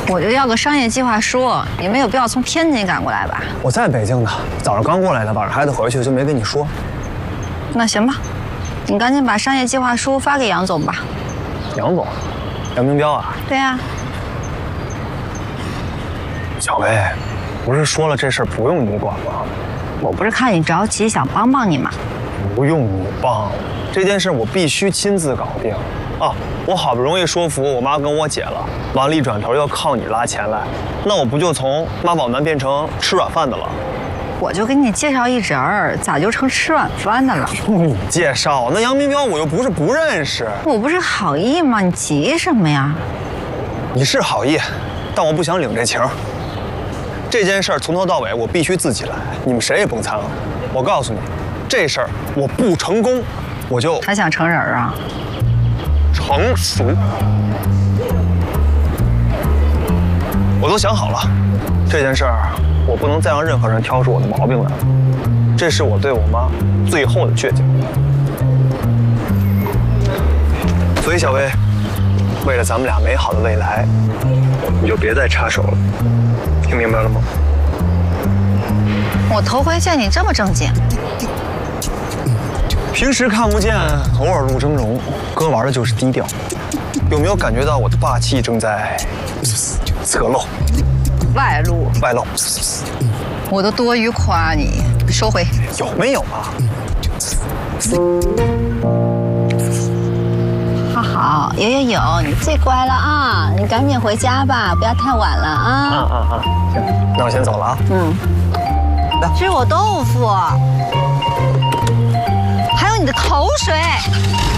我就要个商业计划书，你没有必要从天津赶过来吧？ 我在北京呢，早上刚过来的，晚上还得回去，就没跟你说。 那行吧，你赶紧把商业计划书发给杨总吧。 杨总，杨明彪啊？ 对啊。 小薇，不是说了这事儿不用你管吗？ 我不是看你着急，想帮帮你吗？ 不用你帮，这件事我必须亲自搞定。啊，我好不容易说服我妈跟我姐了，完了一转头要靠你拉钱来，那我不就从妈宝男变成吃软饭的了？ 我就给你介绍一人儿，咋就成吃软饭的了？ 你介绍？那杨明彪我又不是不认识。 我不是好意吗？你急什么呀？ 你是好意，但我不想领这情。这件事儿从头到尾我必须自己来，你们谁也甭掺和。我告诉你，这事儿我不成功，我就还想成人啊？ 成熟。我都想好了，这件事儿我不能再让任何人挑出我的毛病来了，这是我对我妈最后的倔强。所以小薇，为了咱们俩美好的未来，你就别再插手了，听明白了吗？ 我头回见你这么正经。 平时看不见，偶尔露峥嵘，哥玩的就是低调。有没有感觉到我的霸气正在侧漏？ 外露。 外露。 我都多余夸你，收回。 有没有啊？ 好好，有，你最乖了啊！你赶紧回家吧，不要太晚了啊！ 行，那我先走了啊。来， 吃我豆腐，还有你的口水。